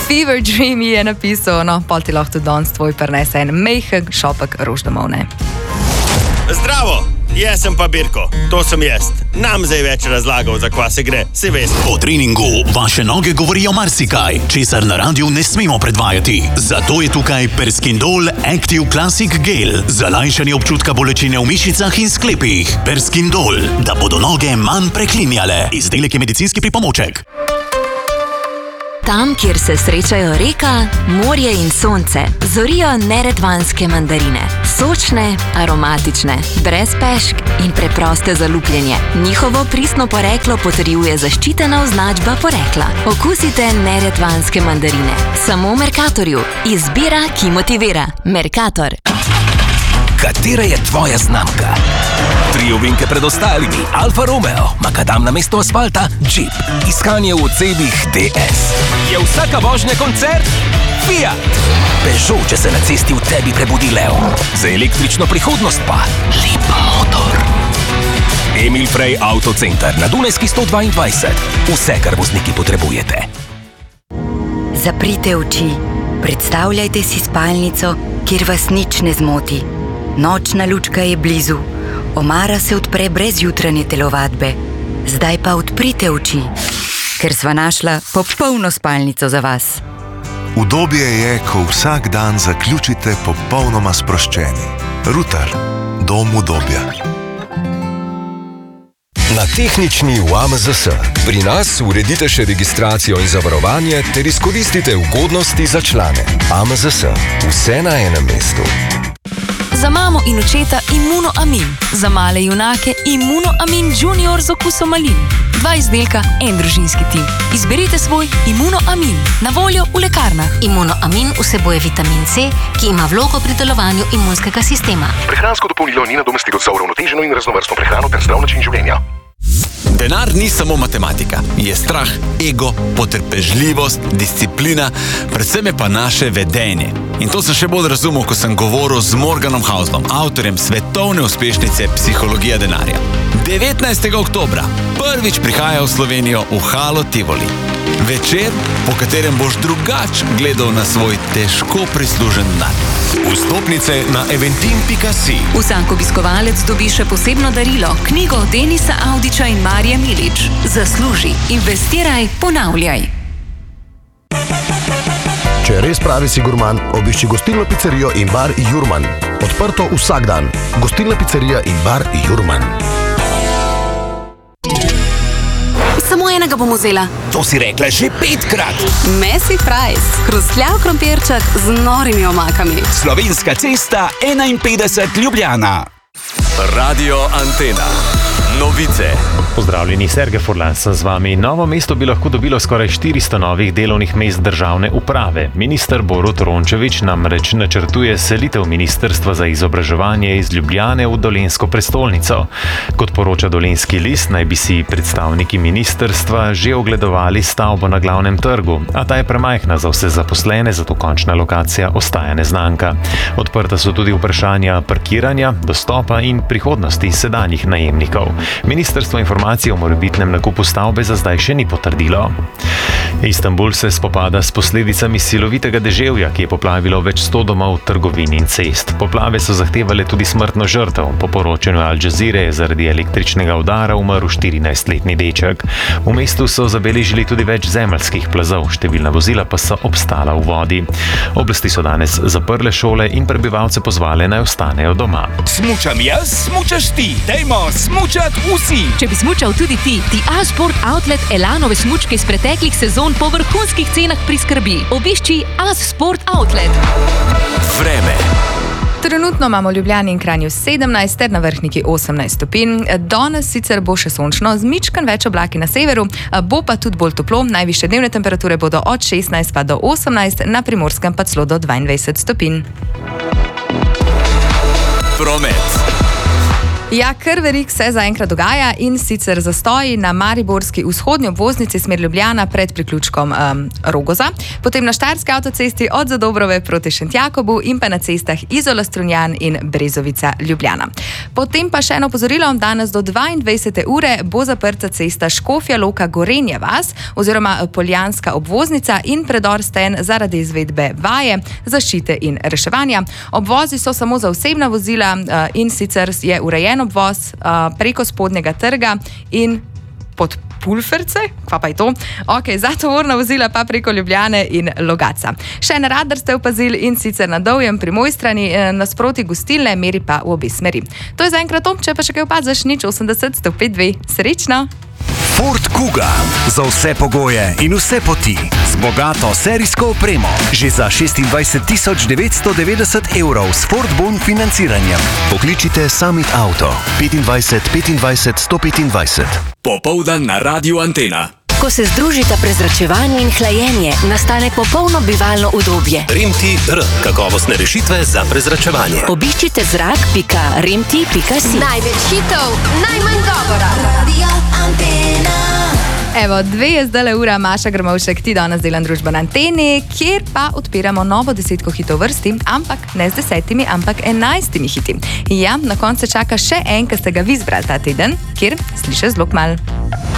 Fever Dream je napisal, no, pol ti lahko tudi danes tvoj prenese en mehek šopek rož domov, ne? Zdravo! Jaz sem pa Birko, to sem jaz. Nam zdaj več razlagal, za kva se gre, si veste. Po treningu vaše noge govorijo marsikaj, česar na radiju ne smemo predvajati. Zato je tukaj Perskindol Active Classic Gel za lajšanje občutka bolečine v mišicah in sklepih. Perskindol, da bodo noge manj preklinjale. Izdelek je medicinski pripomoček. Tam, kjer se srečajo reka, morje in sonce, zorijo neretvanske mandarine. Sočne, aromatične, brez pešk in preproste za lupljenje. Njihovo pristno poreklo potrjuje zaščitena označba porekla. Okusite neretvanske mandarine. Samo v Mercatorju. Izbira, ki motivira. Mercator. Katera je tvoja znamka? 3 ovinke pred ostalimi. Alfa Romeo, makadam na mesto asfalta, Jeep. Iskanje v cebih DS. Je vsaka vožnja koncert? Fiat. Peugeot, če se na cesti v tebi prebudi lev. Za električno prihodnost pa Lep motor. Emil Frey Autocenter na Dunajski 122. Vse, kar vozniki potrebujete. Zaprite oči. Predstavljajte si spalnico, kjer vas nič ne zmoti. Nočna lučka je blizu. Omara se odpre brez jutranje telovadbe. Zdaj pa odprite oči, ker sva našla popolno spalnico za vas. Udobje je, ko vsak dan zaključite popolnoma sproščeni. Ruter, dom udobja. Na tehnični v AMZS. Pri nas uredite še registracijo in zavarovanje ter izkoristite ugodnosti za člane. AMZS. Vse na enem mestu. Za mamo in očeta Immunoamin. Za male junake Immunoamin Junior z okusom malin. 2 izdelka, en družinski tim. Izberite svoj Immunoamin. Na voljo v lekarnah. Immunoamin vsebuje vitamin C, ki ima vlogo pri delovanju imunskega sistema. Prehransko dopolnilo ni nadomestilo za uravnoteženo in raznovrstno prehrano ter zdrav način življenja. Denar ni samo matematika. Je strah, ego, potrpežljivost, disciplina, predvsem je pa naše vedenje. In to sem še bolj razumel, ko sem govoril z Morganom Houselom, avtorjem svetovne uspešnice Psihologija denarja. 19. oktobra prvič prihaja v Slovenijo v Halo Tivoli. Večer, po katerem boš drugač gledal na svoj težko prislužen denar. Vstopnice na eventim.si. Vsak obiskovalec dobi še posebno darilo, knjigo Denisa Audiča in Marije Milič. Zasluži, investiraj, ponavljaj. Če res pravi si gurman, obišči gostilno pizzerijo in bar Jurman. Odprto vsak dan. Gostilna pizzerija in bar Jurman. Samo enega bom vzela. To si rekla že 5-krat. Messi fries, hrustljav krompirček z norimi omakami. Slovenska cesta 51 Ljubljana. Radio Antena. Novice. Pozdravljeni, Sergej Furlan sem z vami. Novo mesto bi lahko dobilo skoraj 400 novih delovnih mest državne uprave. Minister Borut Rončević namreč načrtuje selitev Ministrstva za izobraževanje iz Ljubljane v dolenjsko prestolnico. Kot poroča Dolenjski list, naj bi si predstavniki ministrstva že ogledovali stavbo na glavnem trgu, a ta je premajhna za vse zaposlene, zato končna lokacija ostaja neznanka. Odprta so tudi vprašanja parkiranja, dostopa in prihodnosti sedanjih najemnikov. Ministrstvo informacije o morebitnem nakupu stavbe za zdaj še ni potrdilo. Istanbul se spopada s posledicami silovitega deževja, ki je poplavilo več 100 domov, trgovin in cest. Poplave so zahtevale tudi smrtno žrtev. Po poročanju Al Jazeere je zaradi električnega udara umrl 14-letni deček. V mestu so zabeležili tudi več zemeljskih plazov, številna vozila pa so obstala v vodi. Oblasti so danes zaprle šole in prebivalce pozvale naj ostanejo doma. Smučam jaz, smučaš ti. Dajmo smučat vsi. Če bi smučal tudi ti A-Sport Outlet Elanove smučke iz preteklih sezon po vrhunskih cenah priskrbi. Obišči A-Sport Outlet. Vreme. Trenutno imamo v Ljubljani in Kranju 17 ter na Vrhniki 18 stopinj. Danes sicer bo še sončno, z mičkan več oblaki na severu, bo pa tudi bolj toplo. Najvišje dnevne temperature bodo od 16 pa do 18, na Primorskem pa celo do 22 stopinj. Promet. Ja, kar verik se zaenkrat dogaja in sicer zastoji na mariborski vzhodnji obvoznici smer Ljubljana pred priključkom Rogoza, potem na Štajerski avtocesti od Zadobrove proti Šentjakobu in pa na cestah Izola Strunjan in Brezovica Ljubljana. Potem pa še eno opozorilo, danes do 22. ure bo zaprta cesta Škofja Loka Gorenja vas oziroma Poljanska obvoznica in predor Sten zaradi izvedbe vaje zaščite in reševanja. Obvozi so samo za osebna vozila in sicer je urejen obvoz preko spodnjega trga in pod Pulferce, kva pa je to? Ok, za tovorna vozila pa preko Ljubljane in Logatca. Še en radar ste opazili in sicer na Dovjem pri moji strani nasproti gostilne, meri pa v obi smeri. To je zaenkrat to, če pa še kaj opaziš, 080 105 2. Srečno! Ford Kuga. Za vse pogoje in vse poti. Z bogato serijsko opremo. Že za 26 990 evrov s Ford Bon financiranjem. Pokličite Summit Auto 25 25 125. Popoldan na Radiu Antena. Ko se združita prezračevanje in hlajenje, nastane popolno bivalno udobje. Remti-R. Kakovostne rešitve za prezračevanje. Obiščite zrak.remti.si. Največ hitov, najmanj govora. Radio Antena. Evo, 2 je zdaj ura, Maša Grmovšek, ti danes delam družbo na Anteni, kjer pa odpiramo novo 10 hitov vrsti, ampak ne z 10, ampak 11 hiti. Ja, na koncu čaka še en, ki ste ga vi izbrali ta teden, kjer sliše zelo kmalu.